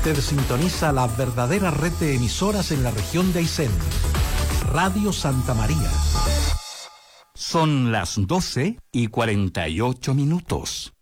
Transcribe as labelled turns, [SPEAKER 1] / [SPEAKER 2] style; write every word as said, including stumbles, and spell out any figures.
[SPEAKER 1] Usted sintoniza la verdadera red de emisoras en la región de Aysén. Radio Santa María.
[SPEAKER 2] Son las doce y cuarenta y ocho minutos.